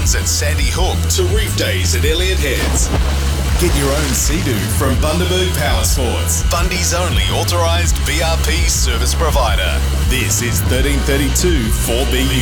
runs at Sandy Hook to reef days at Elliott Heads. Get your own Sea-Doo from Bundaberg Power Sports, Bundy's only authorised BRP service provider. This is 1332 4BU.